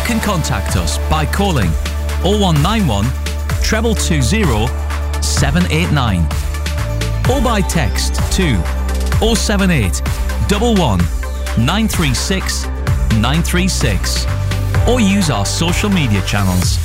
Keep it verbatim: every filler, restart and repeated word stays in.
can contact us by calling oh one nine one, two two two zero, seven eight nine or by text to oh seven eight, one one, nine three six, nine three six or use our social media channels.